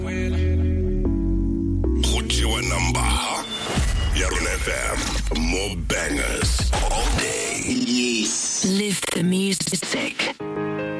Kuchiwa number. Yarun FM. More bangers all day. Yes. Live the music.